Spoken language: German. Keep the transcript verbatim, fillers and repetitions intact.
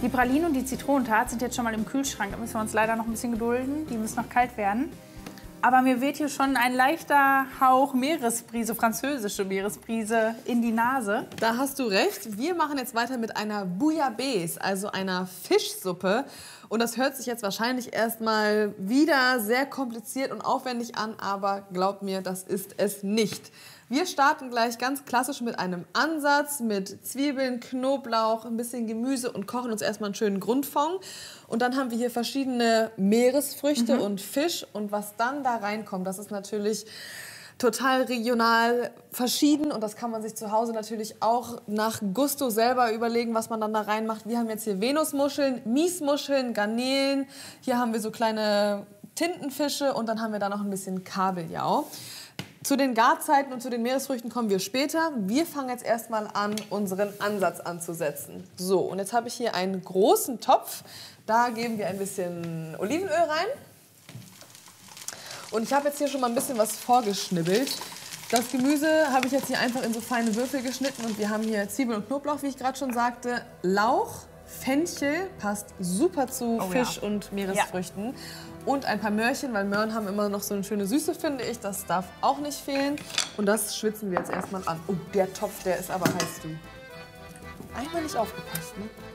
Die Pralinen und die Zitronentat sind jetzt schon mal im Kühlschrank. Da müssen wir uns leider noch ein bisschen gedulden. Die müssen noch kalt werden. Aber mir weht hier schon ein leichter Hauch Meeresbrise, französische Meeresbrise, in die Nase. Da hast du recht. Wir machen jetzt weiter mit einer Bouillabaisse, also einer Fischsuppe. Und das hört sich jetzt wahrscheinlich erstmal wieder sehr kompliziert und aufwendig an, aber glaubt mir, das ist es nicht. Wir starten gleich ganz klassisch mit einem Ansatz mit Zwiebeln, Knoblauch, ein bisschen Gemüse und kochen uns erstmal einen schönen Grundfond. Und dann haben wir hier verschiedene Meeresfrüchte mhm. und Fisch. Und was dann da reinkommt, das ist natürlich total regional verschieden. Und das kann man sich zu Hause natürlich auch nach Gusto selber überlegen, was man dann da reinmacht. Wir haben jetzt hier Venusmuscheln, Miesmuscheln, Garnelen. Hier haben wir so kleine Tintenfische und dann haben wir da noch ein bisschen Kabeljau. Zu den Garzeiten und zu den Meeresfrüchten kommen wir später. Wir fangen jetzt erstmal an, unseren Ansatz anzusetzen. So, und jetzt habe ich hier einen großen Topf. Da geben wir ein bisschen Olivenöl rein. Und ich habe jetzt hier schon mal ein bisschen was vorgeschnibbelt. Das Gemüse habe ich jetzt hier einfach in so feine Würfel geschnitten. Und wir haben hier Zwiebeln und Knoblauch, wie ich gerade schon sagte. Lauch, Fenchel, passt super zu oh, Fisch ja. und Meeresfrüchten. Ja. Und ein paar Möhrchen, weil Möhren haben immer noch so eine schöne Süße, finde ich. Das darf auch nicht fehlen. Und das schwitzen wir jetzt erstmal an. Oh, der Topf, der ist aber heiß, du. Einmal nicht aufgepasst, ne?